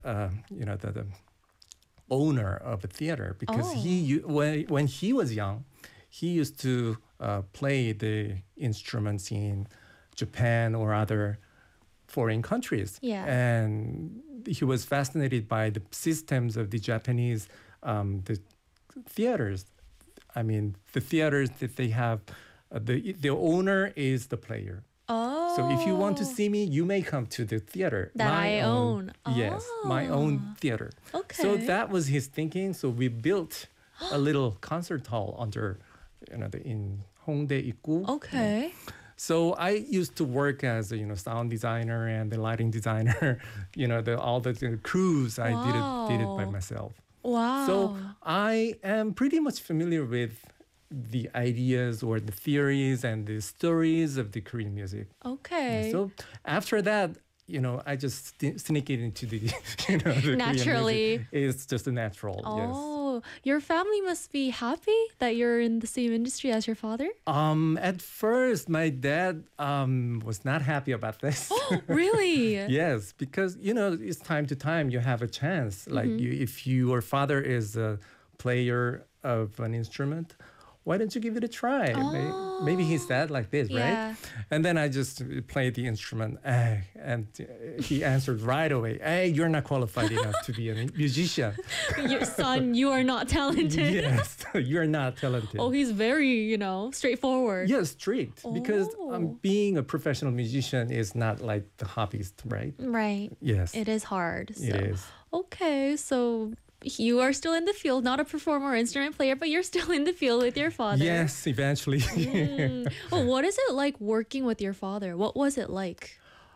the owner of a theater because Oh. when he was young, he used to play the instruments in Japan or other foreign countries. Yeah. And he was fascinated by the systems of the Japanese the theaters. I mean, the theaters that they have, the owner is the player. Oh. So if you want to see me, you may come to the theater. That I own. Yes, my own theater. Okay. So that was his thinking. So we built a little concert hall under, in Hongdae Ikgu. Okay. So I used to work as a sound designer and the lighting designer. All the crews I did it by Wow. myself. Wow. So I am pretty much familiar with the ideas or the theories and the stories of the Korean music. Okay. So after that, I just sneak it into the, the Naturally. Korean music. It's just a natural, Oh, your family must be happy that you're in the same industry as your father? yes. At first, my dad was not happy about this. Really? Yes, because it's time to time you have a chance. Like if your father is a player of an instrument, why don't you give it a try? Maybe he said like this, Yeah. right? And then I just played the instrument, and he answered right away, "Hey, you're not qualified enough to be a musician." Your son, you are not talented. Yes, you're not talented. Oh, he's very, straightforward. Yes, strict, because Oh. being a professional musician is not like the hobbyist, right? Right. Yes, It is hard. So. it is. Okay, so you are still in the field, not a performer or instrument player, but you're still in the field with your father. Yes, eventually. Well, what is it like working with your father? What was it like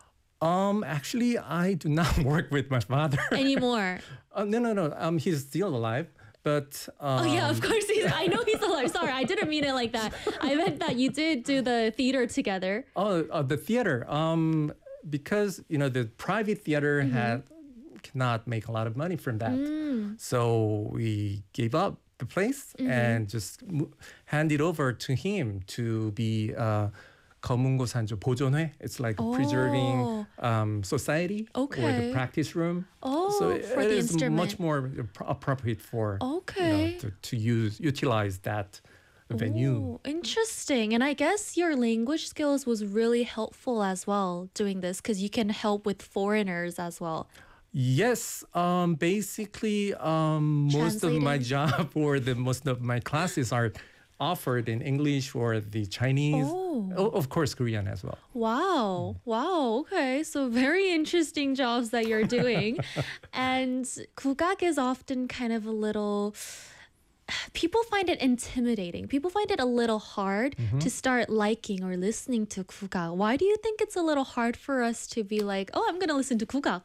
Actually, I do not work with my father. anymore? No. He's still alive, but Oh yeah, of course I know he's alive. Sorry, I didn't mean it like that. I meant that you did do the theater together. the theater. Because the private theater cannot make a lot of money from that, so we gave up the place and just hand it over to him to be. 검은고 산조 보존회. It's like preserving society or Okay. the practice room. Oh, So for it the is instrument. much more appropriate for Okay. to utilize that venue. Oh, interesting. And I guess your language skills was really helpful as well doing this because you can help with foreigners as well. Yes, basically, most of my job or most of my classes are offered in English or the Chinese. Of course, Korean as well. Wow. Wow. Okay. So very interesting jobs that you're doing. And 국악 is often kind of a little people find it intimidating. People find it a little hard to start liking or listening to 국악. Why do you think it's a little hard for us to be like, "Oh, I'm going to listen to 국악"?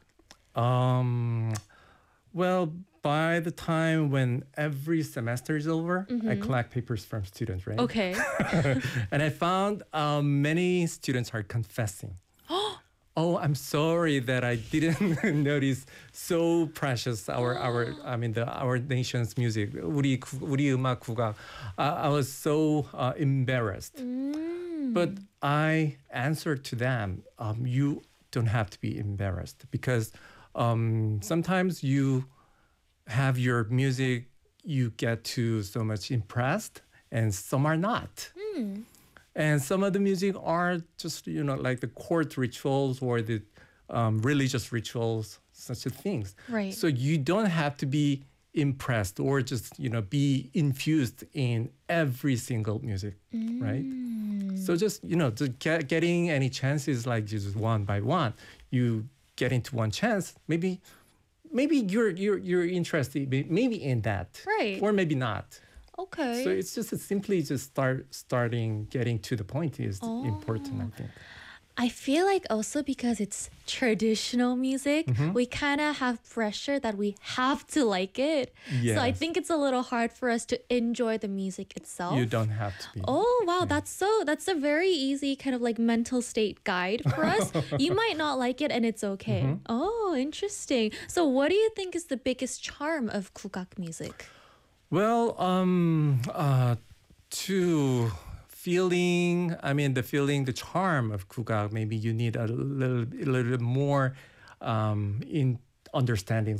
Well, by the time when every semester is over, I collect papers from students, right? Okay. And I found many students are confessing. Oh, I'm sorry that I didn't notice so precious our nation's music. 우리 음악 국악. I was so embarrassed. But I answered to them, you don't have to be embarrassed because sometimes you have your music, you get to so much impressed, and some are not. And some of the music are just, like the court rituals or the religious rituals, such things. Right. So you don't have to be impressed or just, be infused in every single music, right? So just, getting any chances like just one by one, you get into one chance, maybe you're interested maybe in that. Right. Or maybe not. Okay. So it's just simply just starting getting to the point is important, I think. I feel like also because it's traditional music, we kind of have pressure that we have to like it. So I Yes. think it's a little hard for us to enjoy the music itself. You don't have to be. Oh wow, that's a very easy kind of like mental state guide for us. You might not like it and it's okay. Oh, interesting. So what do you think is the biggest charm of 국악 music? Well, to the charm of 국악, maybe you need a little bit more understanding